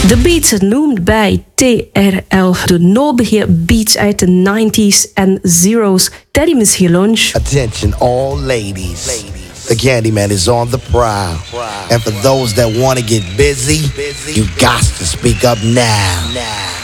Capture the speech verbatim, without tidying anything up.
De beats noemt bij T R L de nodige beats uit de nineties en zeros tijdens je lunch. Attention all ladies. The Candyman is on the prowl. And for those that want to get busy, you got to speak up now.